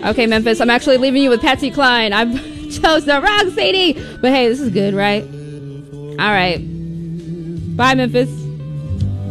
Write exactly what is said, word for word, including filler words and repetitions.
Okay, Memphis, I'm actually leaving you with Patsy Cline. I chose the wrong C D. But hey, this is good, right? All right. Bye, Memphis.